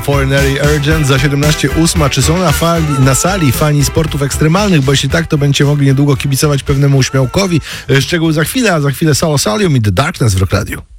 Foreignary Urgent za 17:08. Czy są na sali fani sportów ekstremalnych? Bo jeśli tak, to będziecie mogli niedługo kibicować pewnemu uśmiałkowi. Szczegół za chwilę, a za chwilę Solo Solium i The Darkness w Rock Radio.